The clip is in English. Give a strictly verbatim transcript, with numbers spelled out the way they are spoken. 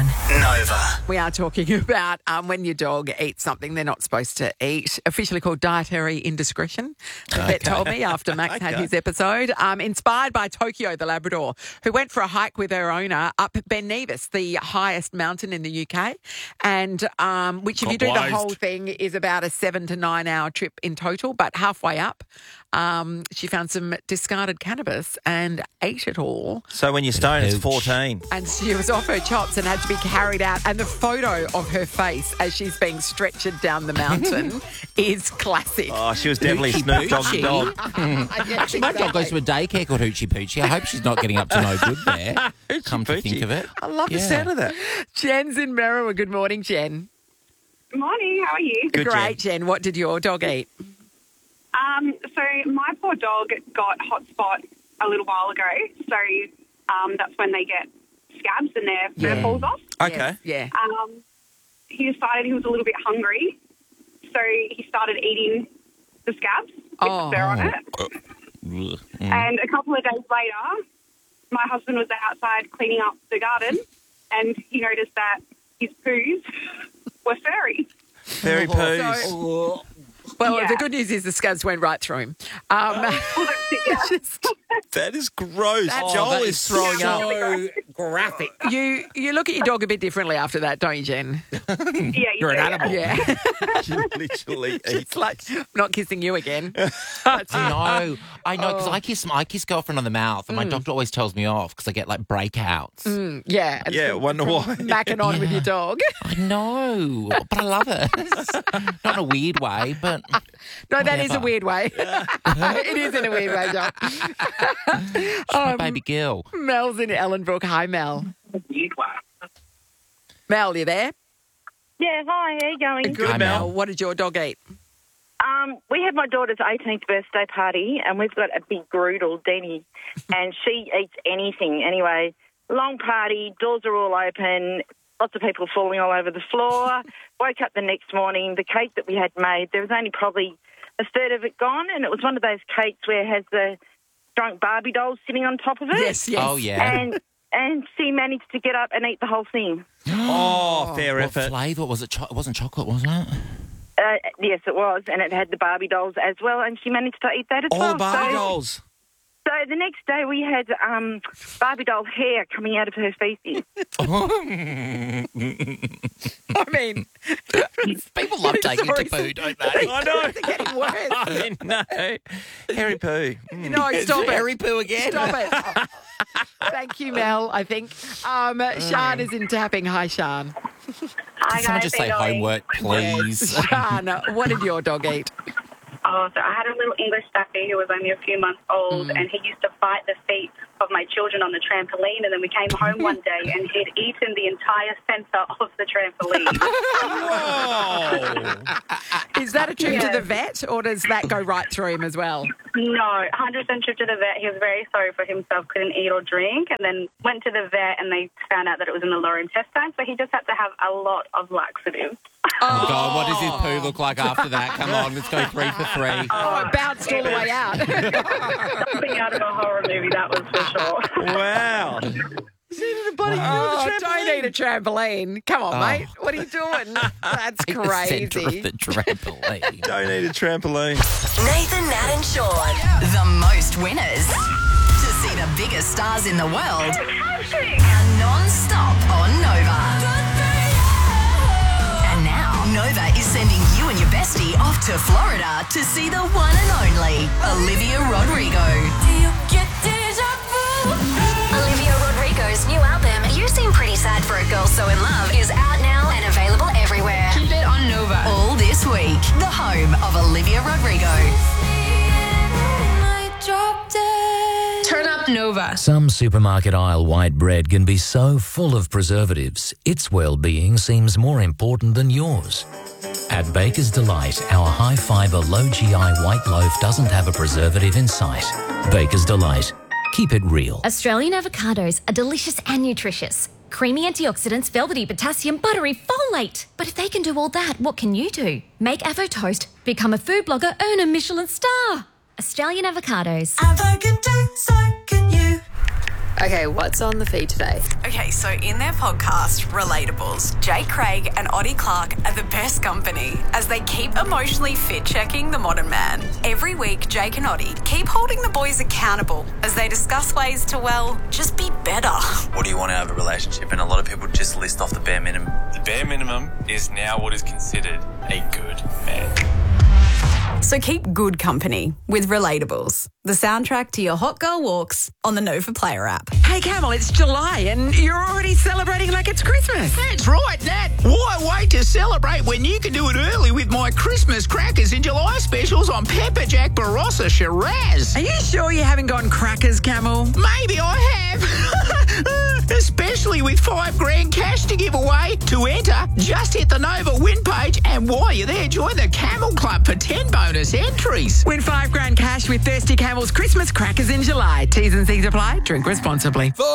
Nova. We are talking about um, when your dog eats something they're not supposed to eat, officially called dietary indiscretion. The vet told me after Max Okay. had his episode. Um, inspired by Tokyo, the Labrador, who went for a hike with her owner up Ben Nevis, the highest mountain in the U K, and um, which, if you do the Got whole wazed. thing, is about a seven to nine hour trip in total. But halfway up, um, she found some discarded cannabis and ate it all. So when you're stoned, it's Ouch. fourteen. And she was off her chops and had to be carried out. And the photo of her face as she's being stretchered down the mountain is classic. Oh, she was definitely Hoochie Snoop Doggy Poochie. Dog. Yes, My dog goes exactly. to a daycare called Hoochie Poochie. I hope she's not getting up to no good there. Hoochie Come to Poochie. think of it. I love the Yeah. sound of that. Jen's in Merriwa. Good morning, Jen. Good morning, how are you? Good, Great, Jen. What did your dog eat? Um, so my poor dog got hot spot a little while ago. So um, that's when they get scabs and their fur Yeah. falls off. Okay. Yes, yeah. Um, he decided he was a little bit hungry, so he started eating the scabs with Oh. the fur on it. Ugh. Mm. And a couple of days later, my husband was outside cleaning up the garden, and he noticed that his poos were furry. Fairy poos. So- Well, Yeah. the good news is the scabs went right through him. Um, Well, that's it, yeah. just- That is gross. That's- Joel that is throwing up. so graphic. you you look at your dog a bit differently after that, don't you, Jen? Yeah, you You're an do. animal. Yeah. She literally eats. It's like, I'm not kissing you again. I know, I know, because I kiss my I kiss girlfriend on the mouth, and my doctor always tells me off because I get like breakouts. Mm, yeah. and Yeah, from- wonder from why. Macking on with your dog. I know, but I love it. Not in a weird way, but No, that is a Whatever. weird way. It is in a weird way, John. she's my Um, baby girl. Mel's in Ellenbrook. Hi, Mel. Mel, you there? Yeah, hi, how you going? Good, Hi, Mel. Mel. What did your dog eat? Um, we had my daughter's eighteenth birthday party, and we've got a big groodle, Denny, and she eats anything. Anyway, long party, doors are all open, lots of people falling all over the floor. Woke up the next morning, the cake that we had made, there was only probably a third of it gone, and it was one of those cakes where it has the drunk Barbie dolls sitting on top of it. Yes, yes. Oh yeah. And and she managed to get up and eat the whole thing. Oh, fair What effort. flavour was it? Cho- it wasn't chocolate, wasn't it? Uh, yes, it was, and it had the Barbie dolls as well, and she managed to eat that as All well. the Barbie So- dolls. So the next day we had um, Barbie doll hair coming out of her feces. I mean, People love taking Sorry. to poo, don't they? I know. it's getting worse. I know. Harry Poo. Mm. No, stop it. Harry poo again. Stop it. Thank you, Mel, I think. Um, Shan is in tapping. Hi, Shan. Hi, Can someone guys, just how say you going? homework, please? Shan, what did your dog eat? Oh, so I had a little English staffy who was only a few months old, and he used to bite the feet of my children on the trampoline, and then we came home one day and he'd eaten the entire centre of the trampoline. Oh. Is that a trip to Yeah. the vet, or does that go right through him as well? No, one hundred percent trip to the vet. He was very sorry for himself, couldn't eat or drink, and then went to the vet and they found out that it was in the lower intestine, so he just had to have a lot of laxatives. Oh, God, what does his poo look like after that? Come on, let's go three for three. Oh, it bounced all the way out. Something out of a horror movie, that was for sure. Wow. He's eating a bloody Oh, trampoline. don't eat a trampoline. Come on, Oh. mate. What are you doing? That's In the centre crazy. of the trampoline. Don't eat a trampoline. Nathan, Nat, and Sean. The most winners. To see the biggest stars in the world. Are non-stop on Nova. And now, Nova is sending you and your bestie off to Florida to see the one and only Olivia Rodrigo. Olivia Rodrigo's new album, You Seem Pretty Sad for a Girl So in Love, is out now and available everywhere. Keep it on Nova. All this week, the home of Olivia Rodrigo. Turn up Nova. Some supermarket aisle white bread can be so full of preservatives, its well-being seems more important than yours. At Baker's Delight, our high-fibre, low-G I white loaf doesn't have a preservative in sight. Baker's Delight. Keep it real. Australian avocados are delicious and nutritious. Creamy antioxidants, velvety potassium, buttery folate. But if they can do all that, what can you do? Make Avo Toast, become a food blogger, earn a Michelin star. Australian avocados. Avo can do, so can you. Okay, what's on the feed today? Okay, so in their podcast, Relatables, Jake Craig and Oddie Clark are the best company as they keep emotionally fit-checking the modern man. Every week, Jake and Oddie keep holding the boys accountable as they discuss ways to, well, just be better. What do you want out of a relationship? And a lot of people just list off the bare minimum. The bare minimum is now what is considered a good man. So keep good company with Relatables, the soundtrack to your hot girl walks on the Nova Player app. Hey, Camel, it's July and you're already celebrating like it's Christmas. That's right, Nat. Why wait to celebrate when you can do it early with my Christmas crackers in July specials on Pepper Jack Barossa Shiraz? Are you sure you haven't gone crackers, Camel? Maybe I have. Especially with five grand cash to give away. To enter, just hit the Nova win page, and while you're there, join the Camel Club for ten bonus entries. Win five grand cash with Thirsty Camel's Christmas crackers in July. T's and C's apply. Drink responsibly.